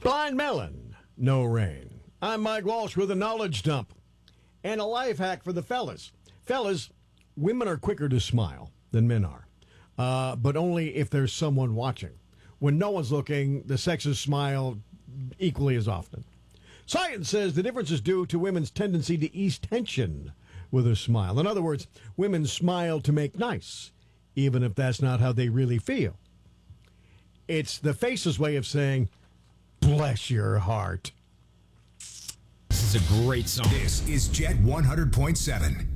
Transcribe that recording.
Blind melon, no rain. I'm Mike Walsh with a knowledge dump and a life hack for the fellas. Fellas, women are quicker to smile than men are, but only if there's someone watching. When no one's looking, the sexes smile equally as often. Science says the difference is due to women's tendency to ease tension with a smile. In other words, women smile to make nice, even if that's not how they really feel. It's the face's way of saying, bless your heart. This is a great song. This is Jet 100.7.